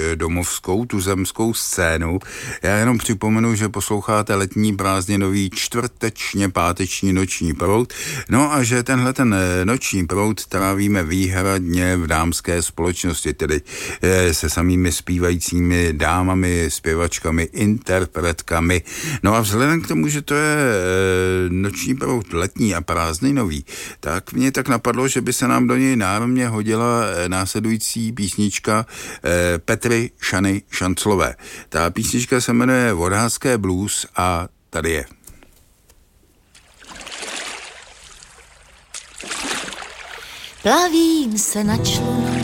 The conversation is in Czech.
domovskou, tuzemskou scénu. Já jenom připomenu, že posloucháte letní prázdninový čtvrtečně páteční noční proud. No a že tenhle noční proud trávíme výhradně v dámské společnosti, tedy se samými zpívajícími dámami, zpěvačkami, interpretkami. No a vzhledem k tomu, že to je noční proud letní a prázdninový, tak mě tak napadlo, že by se nám do něj národně hodila následující písnička Petry Šany Šanclové. Ta písnička se jmenuje Vodhářské blues a tady je. Plavím se na člunu